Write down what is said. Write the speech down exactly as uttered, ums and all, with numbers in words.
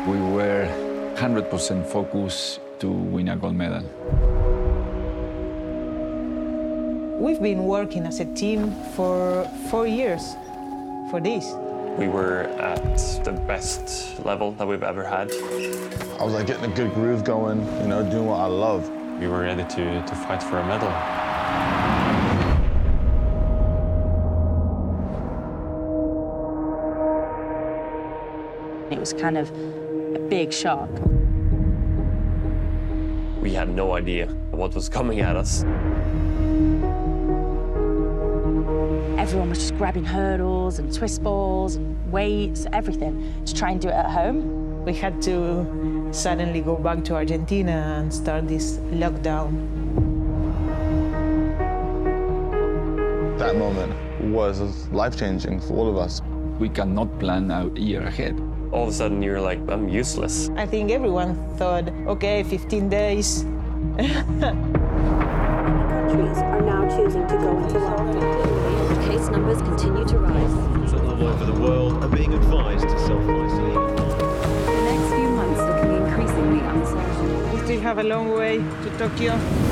We were one hundred percent focused to win a gold medal. We've been working as a team for four years for this. We were at the best level that we've ever had. I was like getting a good groove going, you know, doing what I love. We were ready to, to fight for a medal. It was kind of a big shock. We had no idea what was coming at us. Everyone was just grabbing hurdles and twist balls and weights, everything, to try and do it at home. We had to suddenly go back to Argentina and start this lockdown. That moment was life-changing for all of us. We cannot plan a year ahead. All of a sudden, you're like, I'm useless. I think everyone thought, okay, fifteen days. Many countries are now choosing to go into lockdown. Case numbers continue to rise. All over the world are being advised to self-isolate. The next few months looking increasingly uncertain. We still have a long way to Tokyo.